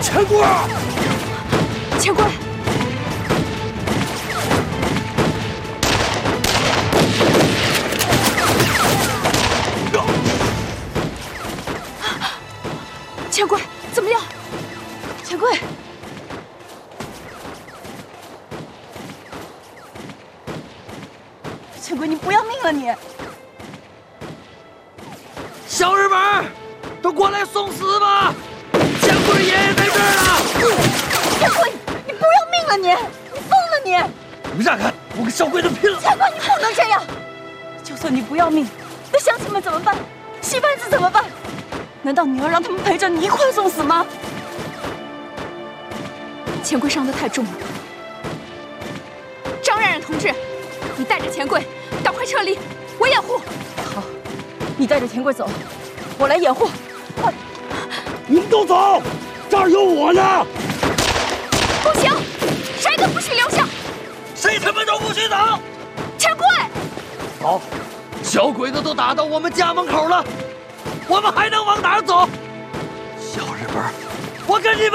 钱贵， 钱贵。 钱贵，怎么样？钱贵，钱贵，你不要命了你！ 小日本，都过来送死吧！钱贵爷爷在这儿呢！ 钱贵，你不要命了你！你疯了你！ 你们让开，我跟小鬼子拼了！ 钱贵，你不能这样！就算你不要命，那乡亲们怎么办？戏班子怎么办？ 难道你要让他们陪着你一块送死吗？钱贵伤得太重了。张冉冉同志，你带着钱贵赶快撤离，我掩护。好，你带着钱贵走，我来掩护。快！ 你们都走，这儿有我呢！ 不行，谁都不许留下！ 谁他妈都不许走！ 钱贵， 走，小鬼子都打到我们家门口了。 我们还能往哪儿走？小日本，我跟你们